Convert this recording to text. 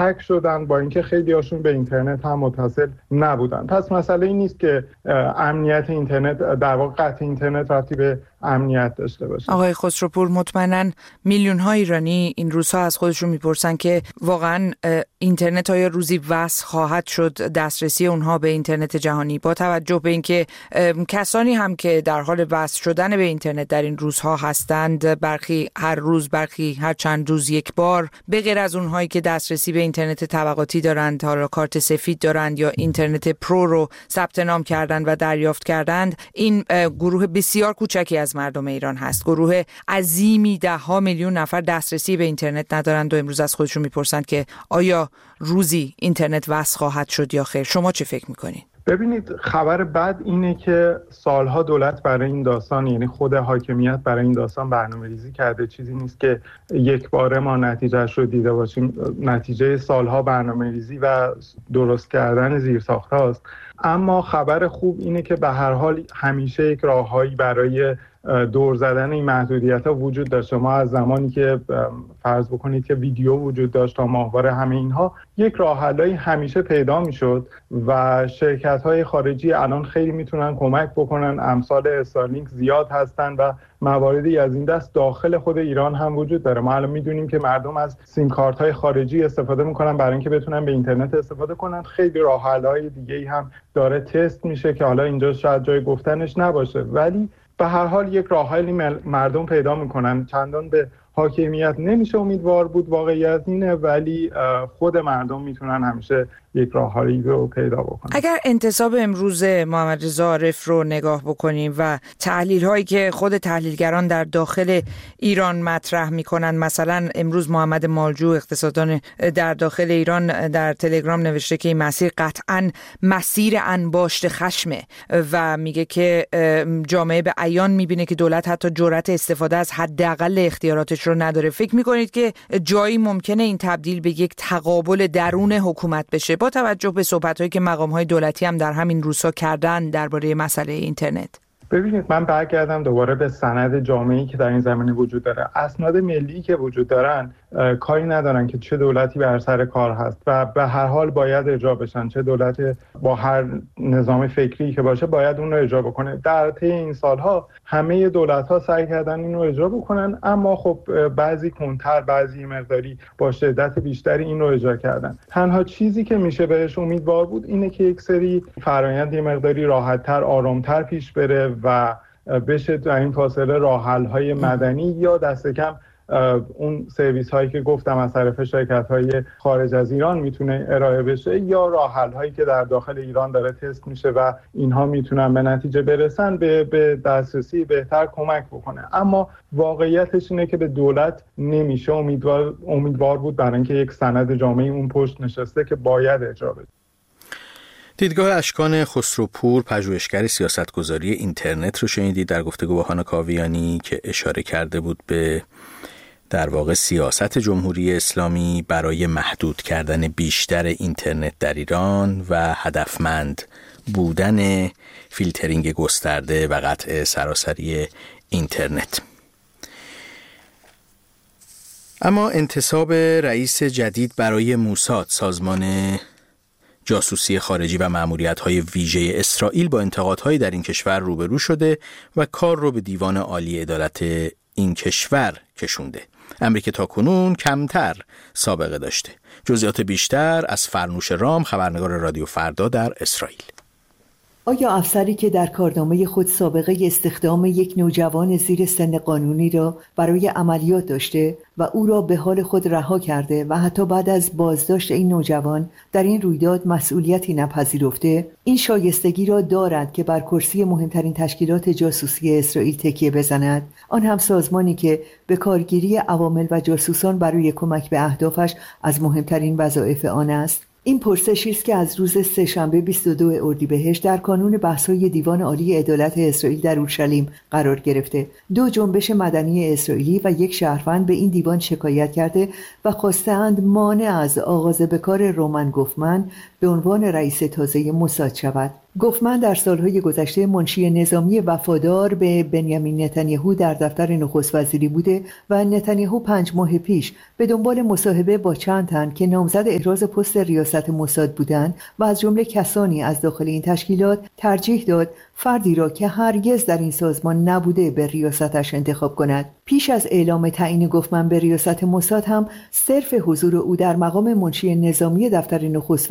هک شدن، با اینکه خیلی هاشون به اینترنت هم متصل نبودن. پس مسئله این نیست که امنیت اینترنت در واقع قطع اینترنت ربطی به امنیت داشته باشه. آقای خسروپور، مطمئناً میلیون ها ایرانی این روزها از خودشون میپرسن که واقعاً اینترنت آیا روزی وصل خواهد شد، دسترسی اونها به اینترنت جهانی، با توجه به اینکه کسانی هم که در حال وصل شدن به اینترنت در این روزها هستند، برخی هر روز، برخی هر چند روز یک بار، به غیر از اونهایی که دسترسی به اینترنت طبقاتی دارند، حالا کارت سفید دارند یا اینترنت پرو رو ثبت نام کردند و دریافت کردند، این گروه بسیار کوچکی از مردم ایران هست. گروه عظیمی، 10 میلیون نفر دسترسی به اینترنت ندارند و امروز از خودشون میپرسند که آیا روزی اینترنت وصل خواهد شد یا خیر. شما چه فکر میکنید؟ ببینید، خبر بد اینه که سالها دولت برای این داستان، یعنی خود حاکمیت برای این داستان برنامه‌ریزی کرده. چیزی نیست که یک باره ما نتیجهش رو دیده باشیم. نتیجه سالها برنامه‌ریزی و درست کردن زیرساخت‌هاست. اما خبر خوب اینه که به هر حال همیشه یک راههایی برای دور زدن این محدودیت‌ها وجود داشته. ما از زمانی که فرض بکنید که ویدیو وجود داشت تا ماهواره، همه اینها یک راه حل‌ای همیشه پیدا می‌شد و شرکت‌های خارجی الان خیلی میتونن کمک بکنن. امثال استارلینک زیاد هستن و مواردی از این دست داخل خود ایران هم وجود داره. ما الان میدونیم که مردم از سیم کارت‌های خارجی استفاده میکنن برای اینکه بتونن به اینترنت استفاده کنن. خیلی راه حل‌های دیگه‌ای هم داره تست میشه که حالا اینجا شاید جای گفتنش نباشه، ولی به هر حال یک راه حلی مردم پیدا میکنن. چندان به حاکمیت نمیشه امیدوار بود، واقعیت اینه، ولی خود مردم میتونن همیشه یک راه حلی رو پیدا بکنن. اگر انتصاب امروز محمد رضا عارف رو نگاه بکنیم و تحلیل هایی که خود تحلیلگران در داخل ایران مطرح میکنن، مثلا امروز محمد مالجو، اقتصاددان در داخل ایران، در تلگرام نوشته که این مسیر قطعاً مسیر انباشت خشمه و میگه که جامعه به عیان میبینه که دولت حتی جرأت استفاده از حداقل اختیاراتش رو نداره. فکر میکنید که جایی ممکنه این تبدیل به یک تقابل درون حکومت بشه، با توجه به صحبت‌هایی که مقام‌های دولتی هم در همین روزها کردن درباره مسئله اینترنت؟ ببینید، من برگردم دوباره به سند جامعی که در این زمینه وجود داره. اسناد ملی که وجود دارن کاری ندارن که چه دولتی بر سر کار هست و به هر حال باید اجرا بشن. چه دولت با هر نظام فکری که باشه باید اون رو اجرا بکنه. در طی این سالها همه دولت‌ها سعی کردن این رو اجرا بکنن، اما خب بعضی کنتر، بعضی مقداری با شدت بیشتری این رو اجرا کردن. تنها چیزی که میشه بهش امیدوار بود اینه که یک سری فرآیند یه مقداری راحت‌تر، آرام‌تر پیش بره و بشه در این فاصله راه حل‌های مدنی یا دست کم اون سرویس هایی که گفتم از طرف شرکت های خارج از ایران میتونه ارائه بشه، یا راه حل هایی که در داخل ایران داره تست میشه و اینها میتونن به نتیجه برسن، به دسترسی بهتر کمک بکنه. اما واقعیتش اینه که به دولت نمیشه امیدوار بود، برای اینکه یک سند جامعی اون پشت نشسته که باید اجرا بشه. دیدگاه اشکان خسروپور، پژوهشگر سیاستگذاری اینترنت رو شنیدید در گفتگو با هانا کاویانی که اشاره کرده بود به در واقع سیاست جمهوری اسلامی برای محدود کردن بیشتر اینترنت در ایران و هدفمند بودن فیلترینگ گسترده و قطع سراسری اینترنت. اما انتصاب رئیس جدید برای موساد، سازمان جاسوسی خارجی و مأموریت‌های ویژه اسرائیل، با انتقادهایی در این کشور روبرو شده و کار رو به دیوان عالی عدالت این کشور کشونده. امری که تاکنون کمتر سابقه داشته. جزئیات بیشتر از فرنوش رام، خبرنگار رادیو فردا در اسرائیل. آیا افسری که در کارنامه خود سابقه استخدام یک نوجوان زیر سن قانونی را برای عملیات داشته و او را به حال خود رها کرده و حتی بعد از بازداشت این نوجوان در این رویداد مسئولیتی نپذیرفته، این شایستگی را دارد که بر کرسی مهمترین تشکیلات جاسوسی اسرائیل تکیه بزند، آن هم سازمانی که به کارگیری عوامل و جاسوسان برای کمک به اهدافش از مهمترین وظایف آن است؟ این پرسشی است که از روز سه‌شنبه 22 اردیبهشت در کانون بحث‌های دیوان عالی عدالت اسرائیل در اورشلیم قرار گرفته. 2 جنبش مدنی اسرائیلی و 1 شهروند به این دیوان شکایت کرده و خواستند مانع از آغاز به کار رومن گوفمن به عنوان رئیس تازه موساد شود. گوفمن در سالهای گذشته منشی نظامی وفادار به بنیامین نتانیاهو در دفتر نخست وزیری بوده و نتانیاهو 5 ماه پیش به دنبال مصاحبه با چند تن که نامزد احراز پست ریاست موساد بودند و از جمله کسانی از داخل این تشکیلات ترجیح داد فردی را که هرگز در این سازمان نبوده به ریاستش انتخاب کند. پیش از اعلام تعیین گوفمن به ریاست موساد هم صرف حضور او در مقام منشی نظامی دفتر نخست